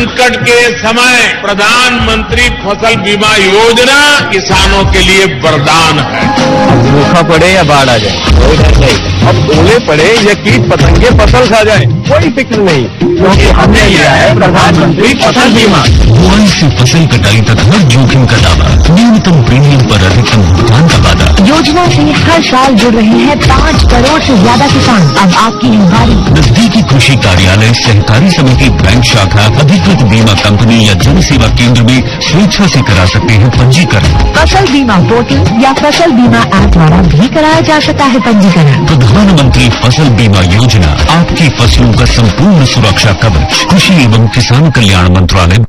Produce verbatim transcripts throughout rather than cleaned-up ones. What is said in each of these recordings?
संकट के समय प्रधानमंत्री फसल बीमा योजना किसानों के लिए वरदान है। सूखा पड़े या बाढ़ आ जाए कोई डर नहीं, अब ओले पड़े या कीट पतंगे फसल खा जाए कोई फिक्र नहीं, क्योंकि हमने लिया है प्रधानमंत्री फसल बीमा। बुआई से फसल कटाई तक हर जोखिम का दावा, न्यूनतम प्रीमियम पर अधिकतम भुगतान का वादा। योजना से हर साल जुड़ रहे हैं पाँच करोड़ से ज्यादा किसान। अब आपकी बारी। नजदीकी कृषि कार्यालय, सहकारी समिति, बैंक शाखा, अधिकृत बीमा कंपनी या जन सेवा केंद्र में स्वेच्छा से करा सकते हैं पंजीकरण। फसल बीमा पोर्टल या फसल बीमा ऐप द्वारा भी कराया जा सकता है पंजीकरण। प्रधानमंत्री फसल बीमा योजना, आपकी फसलों का संपूर्ण सुरक्षा कवच। कृषि एवं किसान कल्याण मंत्रालय।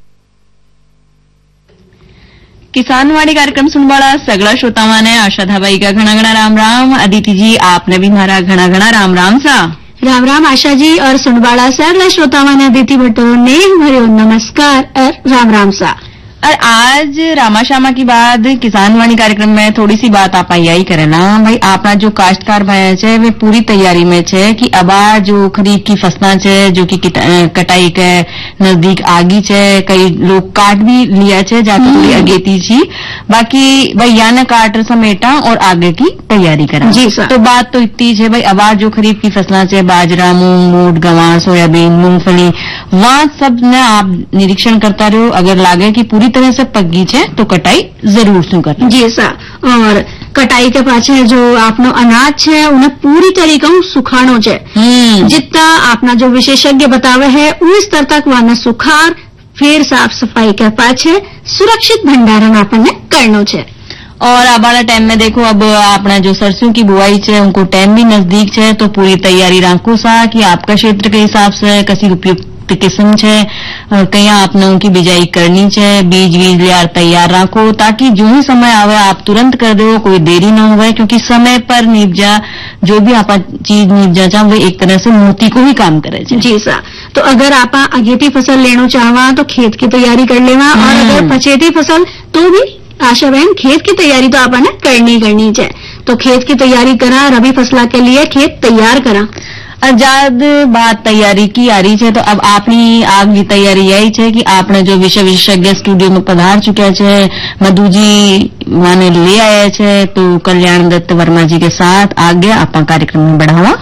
किसानवाणी कार्यक्रम सुनवाड़ा सगड़ा श्रोताओं ने आशा धाबाई का घना घना राम राम। अदिति जी, आपने भी हमारा घना घना राम राम सा। राम राम आशा जी और सुनवाड़ा सगड़ा श्रोताओं ने अदिति भट्टो ने भरे नमस्कार और राम राम सा। और आज रामा श्यामा की बाद किसानवाणी कार्यक्रम में थोड़ी सी बात आप यही करे ना भाई, आपना जो काश्तकार भाई है वे पूरी तैयारी में छे कि अबा जो खरीफ की फसलें छे जो कि कटाई के नजदीक आगी छे, कई लोग काट भी लिया छे जाके थोड़ी अगेती छी, बाकी भाई या न काट समेटा और आगे की तैयारी करा। जी सर। तो बात तो इतनी है भाई, अबा जो खरीफ की फसलें छे बाजरा, मूंग, मोट, गंवा, सोयाबीन, मूंगफली, वहां सब ने आप निरीक्षण करता रहो। अगर लागे कि पूरी तरह से पग्गी छे तो कटाई जरूर शू करना। जी सर। और कटाई के पाछे जो आपनो अनाज है उन्हें पूरी तरीके सुखानो छे। जितना आपना जो विशेषज्ञ बतावे है उस स्तर तक वहां सुखार फिर साफ सफाई के पाछे सुरक्षित भंडारण आपने करनो छे। और अब वाला टाइम में देखो, अब आपने जो सरसों की बुआई है उनको टाइम भी नजदीक है, तो पूरी तैयारी राखो सा कि आपका क्षेत्र के हिसाब से कसी उपयुक्त किस्म है और कहीं आपने उनकी बिजाई करनी है, बीज बीज लिया तैयार रखो ताकि जो ही समय आवे आप तुरंत कर दो, कोई देरी न हो, क्योंकि समय पर निपजा जो भी आप चीज निपजा चाह वो एक तरह से मोती को ही काम करे। जी सर। तो अगर आप अगेती फसल लेना चाहवा तो खेत की तैयारी कर लेवा, और अगर पछेती फसल तो भी आशा बहन खेत की तैयारी तो आपने करनी करनी चाहिए। तो खेत की तैयारी करा, रबी फसला के लिए खेत तैयार करा। आजाद बात तैयारी की आ रही है, तो अब आपनी आग की तैयारी यही है कि आपने जो विषय विशेषज्ञ स्टूडियो में पधार चुका है, मधु जी माने ले आया है, तो कल्याण दत्त वर्मा जी के साथ आगे आप कार्यक्रम में बढ़ावा।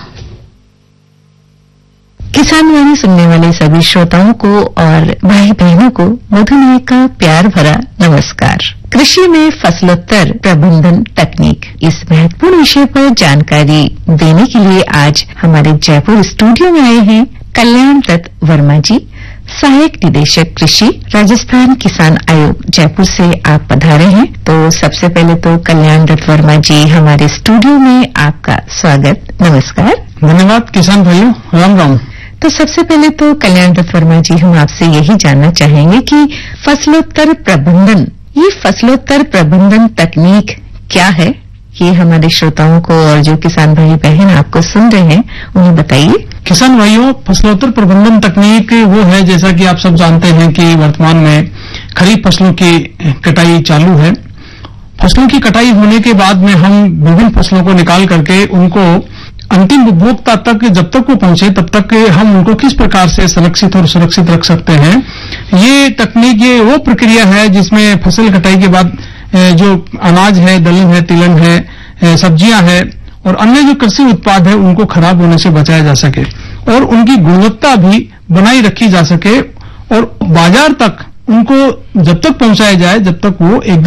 किसानवाणी सुनने वाले सभी श्रोताओं को और भाई बहनों को मधुमेह का प्यार भरा नमस्कार। कृषि में फसलोत्तर प्रबंधन तकनीक, इस महत्वपूर्ण विषय पर जानकारी देने के लिए आज हमारे जयपुर स्टूडियो में आए हैं कल्याण दत्त वर्मा जी, सहायक निदेशक कृषि, राजस्थान किसान आयोग जयपुर से आप पधारे हैं। तो सबसे पहले तो कल्याण दत्त वर्मा जी, हमारे स्टूडियो में आपका स्वागत, नमस्कार। धन्यवाद किसान भाइयों, राम राम। तो सबसे पहले तो कल्याण दत्त वर्मा जी, हम आपसे यही जानना चाहेंगे कि फसलोत्तर प्रबंधन, ये फसलोत्तर प्रबंधन तकनीक क्या है, ये हमारे श्रोताओं को और जो किसान भाई बहन आपको सुन रहे हैं उन्हें बताइए। किसान भाइयों, फसलोत्तर प्रबंधन तकनीक वो है, जैसा कि आप सब जानते हैं कि वर्तमान में खरीफ फसलों की कटाई चालू है। फसलों की कटाई होने के बाद में हम विभिन्न फसलों को निकाल करके उनको अंतिम उपभोक्ता तक जब तक वो पहुंचे तब तक हम उनको किस प्रकार से संरक्षित और सुरक्षित रख सकते हैं, ये तकनीक, ये वो प्रक्रिया है जिसमें फसल कटाई के बाद जो अनाज है, दलहन है, तिलहन है, सब्जियां है और अन्य जो कृषि उत्पाद है उनको खराब होने से बचाया जा सके और उनकी गुणवत्ता भी बनाई रखी जा सके और बाजार तक उनको जब तक पहुंचाया जाए जब तक वो एकदम